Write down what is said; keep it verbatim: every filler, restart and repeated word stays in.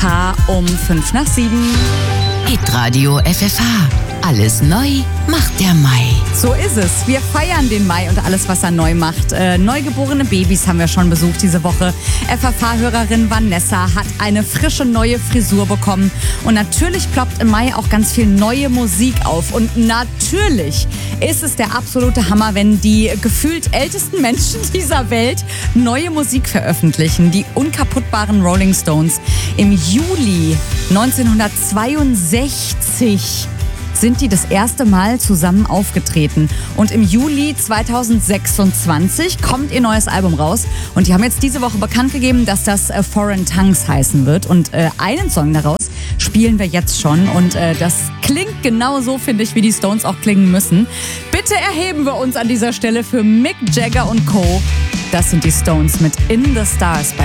K um fünf nach sieben. Hitradio F F H. Alles neu macht der Mai. So ist es. Wir feiern den Mai und alles, was er neu macht. Äh, neugeborene Babys haben wir schon besucht diese Woche. F F H-Hörerin Vanessa hat eine frische neue Frisur bekommen. Und natürlich ploppt im Mai auch ganz viel neue Musik auf. Und natürlich ist es der absolute Hammer, wenn die gefühlt ältesten Menschen dieser Welt neue Musik veröffentlichen. Die unkaputtbaren Rolling Stones. Im Juli neunzehnhundertzweiundsechzig sind die das erste Mal zusammen aufgetreten. Und im Juli zweitausendsechsundzwanzig kommt ihr neues Album raus. Und die haben jetzt diese Woche bekannt gegeben, dass das äh, Foreign Tongues heißen wird. Und äh, einen Song daraus spielen wir jetzt schon. Und äh, das klingt genauso, finde ich, wie die Stones auch klingen müssen. Bitte erheben wir uns an dieser Stelle für Mick Jagger und Co. Das sind die Stones mit In the Stars bei